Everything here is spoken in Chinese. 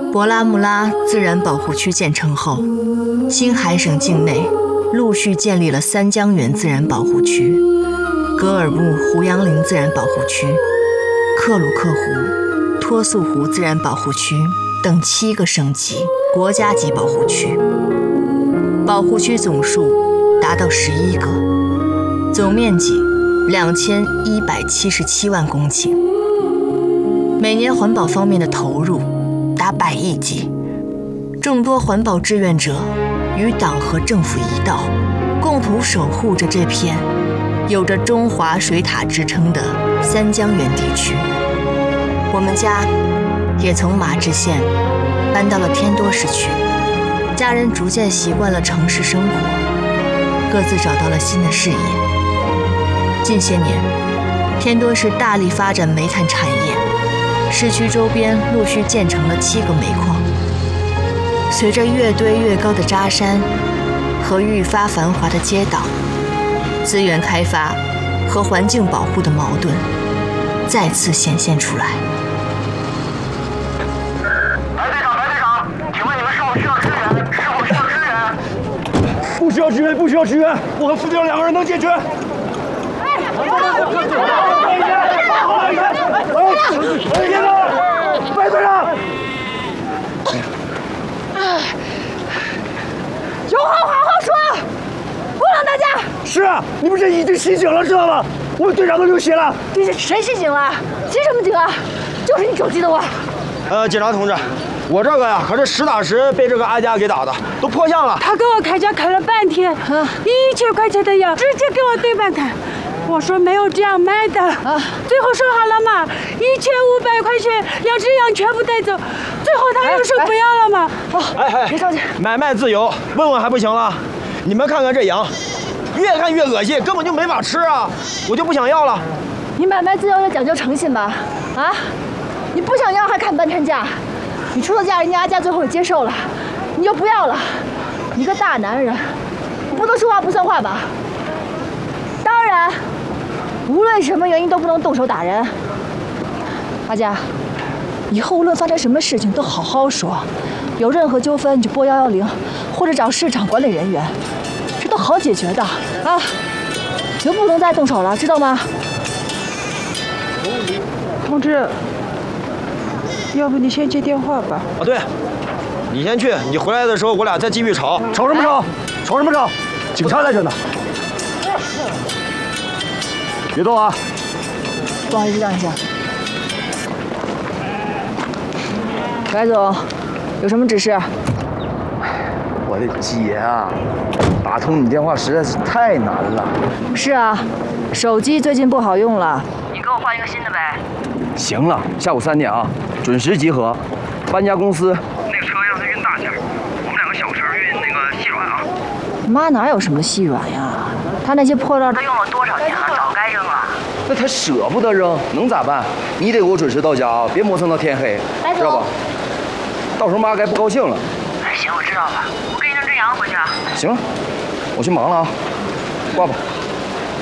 博拉木拉自然保护区建成后，新海省境内陆续建立了三江源自然保护区、格尔木胡杨林自然保护区、克鲁克湖、托素湖自然保护区等7个省级国家级保护区，保护区总数达到11个，总面积2177万公顷，每年环保方面的投入达100亿级，众多环保志愿者与党和政府一道，共同守护着这片有着中华水塔之称的三江源地区。我们家也从马志县搬到了天多市区，家人逐渐习惯了城市生活，各自找到了新的事业。近些年，天多市大力发展煤炭产业，市区周边陆续建成了7个煤矿。随着越堆越高的渣山和愈发繁华的街道，资源开发和环境保护的矛盾再次显现出来。 白队长，请问你们是否需要支援？是否需要支援？ 不需要支援，不需要支援，我和副队长2个人能解决。白队长， 有话好好说，不能打架。 是啊，你们这已经袭警了，知道吗？我们队长都流血了。 这是谁袭警了？袭什么警啊？就是你手机的我。 警察同志，我这个呀可是实打实被这个阿佳给打的，都破相了。 他给我开价开了半天，1000块钱的药直接给我对半开。我说没有这样卖的最后说好了嘛，1500块钱2只羊全部带走，最后他又说不要了嘛。 别着急， 买卖自由，问问还不行了？你们看看这羊，越看越恶心，根本就没法吃啊！我就不想要了。 你买卖自由要讲究诚信吧？啊，你不想要还砍半天价，你出了价，人家阿佳最后也接受了，你就不要了。一个大男人，不能说话不算话吧？当然，无论什么原因都不能动手打人。阿佳，以后无论发生什么事情都好好说，有任何纠纷你就拨110，或者找市场管理人员，这都好解决的啊。就不能再动手了，知道吗？ 同志，要不你先接电话吧。 啊，对，你先去，你回来的时候我俩再继续吵。吵什么吵？吵什么吵？警察在这呢。别动啊！ 不好意思，让一下。白总，有什么指示？ 我的姐啊，打通你电话实在是太难了。 是啊，手机最近不好用了。 你给我换一个新的呗。 行了，下午3点啊，准时集合。搬家公司。 那个车要是运大件，我们2个小车运那个细软啊。 妈哪有什么细软呀？他那些破烂他用了多少年了，早该扔了。 那他舍不得扔，能咋办？你得给我准时到家啊，别磨蹭到天黑，知道吧？到时候妈该不高兴了。 哎，行，我知道了，我给你扔只羊回去啊。 行了，我去忙了啊，挂吧。